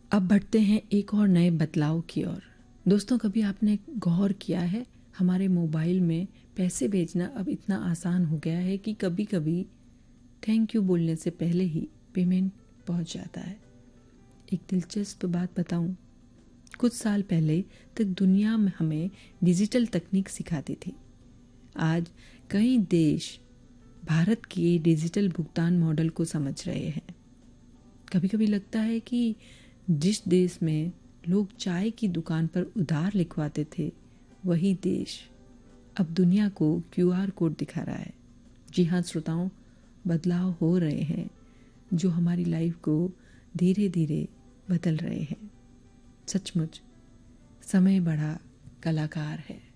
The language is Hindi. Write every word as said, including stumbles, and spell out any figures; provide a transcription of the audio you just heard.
अब बढ़ते हैं एक और नए बदलाव की ओर। दोस्तों, कभी आपने गौर किया है हमारे मोबाइल में पैसे भेजना अब इतना आसान हो गया है कि कभी कभी थैंक यू बोलने से पहले ही पेमेंट पहुंच जाता है। एक दिलचस्प बात बताऊं, कुछ साल पहले तक दुनिया में हमें डिजिटल तकनीक सिखाती थी। आज कई देश भारत के डिजिटल भुगतान मॉडल को समझ रहे हैं। कभी कभी लगता है कि जिस देश में लोग चाय की दुकान पर उधार लिखवाते थे, वही देश अब दुनिया को क्यूआर कोड दिखा रहा है। जी हाँ श्रोताओं, बदलाव हो रहे हैं जो हमारी लाइफ को धीरे धीरे बदल रहे हैं। सचमुच समय बड़ा कलाकार है।